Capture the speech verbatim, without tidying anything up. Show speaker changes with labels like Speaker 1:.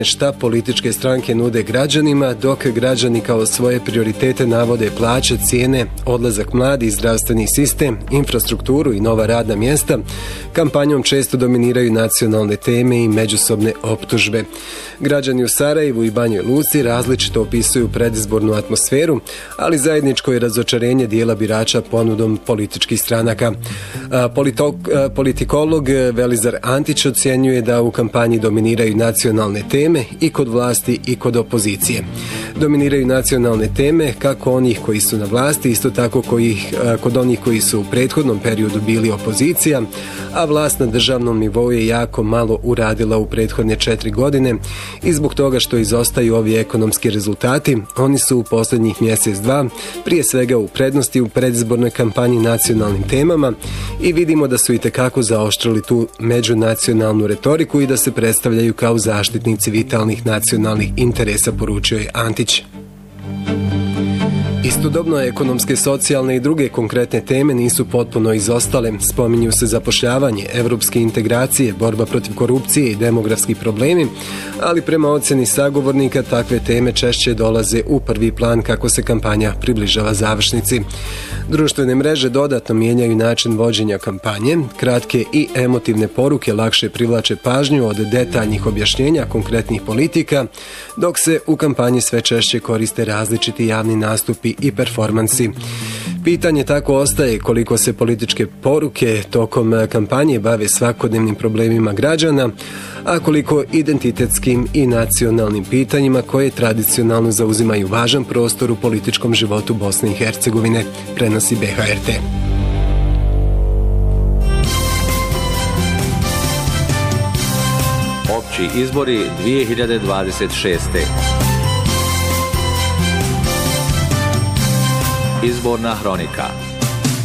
Speaker 1: šta političke stranke nude građanima, dok građani kao svoje prioritete navode plaće, cijene, odlazak mladi, zdravstveni sistem, infrastrukturu i nova radna mjesta, kampanjom često dominiraju nacionalne teme i međusobne optužbe. Građani u Sarajevu i Banjoj Luci različito opisuju predizbornu atmosferu, ali zajedničko je razočarenje dijela birača ponudom političkih stranaka. Politok, politikolog Velizar Antić ocjenjuje da u kampanji dominiraju nacionalne teme i kod vlasti i kod opozicije. Dominiraju nacionalne teme kako onih koji su na vlasti, isto tako kojih, kod onih koji su u prethodnom periodu bili opozicija, a vlast na državnom nivou je jako malo uradila u prethodne četiri godine i zbog toga što izostaju ovi ekonomski rezultati, oni su u posljednjih mjesec dva prije svega u prednosti u predizbornoj kampanji nacionalnim temama i vidimo da su itekako zaoštrili tu međunacionalnu retoriku i da se predstavljaju kao zaštitnici vitalnih nacionalnih interesa, poručio je Antić. Istodobno ekonomske, socijalne i druge konkretne teme nisu potpuno izostale. Spominju se zapošljavanje, evropske integracije, borba protiv korupcije i demografski problemi, ali prema ocjeni sagovornika takve teme češće dolaze u prvi plan kako se kampanja približava završnici. Društvene mreže dodatno mijenjaju način vođenja kampanje, kratke i emotivne poruke lakše privlače pažnju od detaljnih objašnjenja konkretnih politika, dok se u kampanji sve češće koriste različiti javni nastupi i performansi. Pitanje tako ostaje koliko se političke poruke tokom kampanje bave svakodnevnim problemima građana, a koliko identitetskim i nacionalnim pitanjima koje tradicionalno zauzimaju važan prostor u političkom životu Bosne i Hercegovine, prenosi B H R T.
Speaker 2: Opći izbori dvije hiljade dvadeset šeste. Izborna hronika.